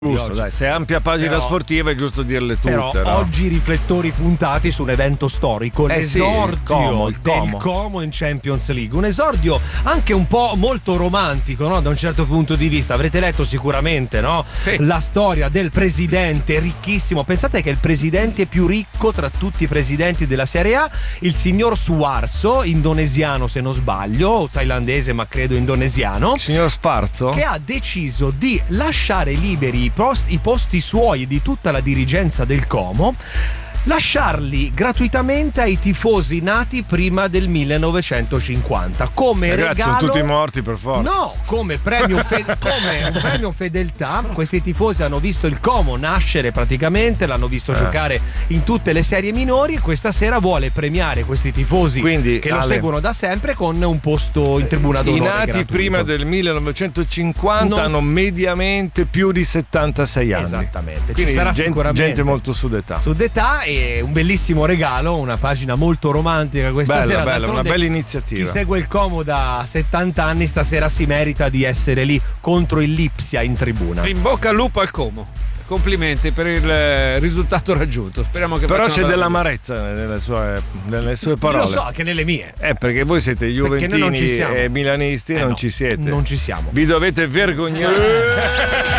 Giusto, dai, se è ampia pagina sportiva è giusto dirle tutte. Però no? oggi riflettori puntati su un evento storico, l'esordio il del Como in Champions League. Un esordio anche un po' molto romantico, no? Da un certo punto di vista. Avrete letto sicuramente, no? Sì. La storia del presidente ricchissimo. Pensate che è il presidente più ricco tra tutti i presidenti della Serie A, il signor Suarso, indonesiano se non sbaglio, o thailandese ma credo indonesiano. Signor Sfarzo? Che ha deciso di lasciare liberi i posti suoi e di tutta la dirigenza del Como, lasciarli gratuitamente ai tifosi nati prima del 1950 come regalo. Ragazzi, sono tutti morti per forza. No, come premio come un premio fedeltà. Questi tifosi hanno visto il Como nascere praticamente, l'hanno visto giocare in tutte le serie minori e questa sera vuole premiare questi tifosi che lo seguono da sempre con un posto in tribuna d'onore. I nati prima del 1950 hanno mediamente più di 76 anni. Esattamente. Quindi ci sarà sicuramente gente molto sudetà. E un bellissimo regalo, una pagina molto romantica questa sera. Bella, una bella iniziativa. Chi segue il Como da 70 anni stasera si merita di essere lì contro il Lipsia in tribuna. In bocca al lupo al Como. Complimenti per il risultato raggiunto. Speriamo che però facciano c'è dell'amarezza nelle sue parole. Lo so, anche nelle mie. Perché voi siete juventini e milanisti e non ci siete. Non ci siamo. Vi dovete vergognare.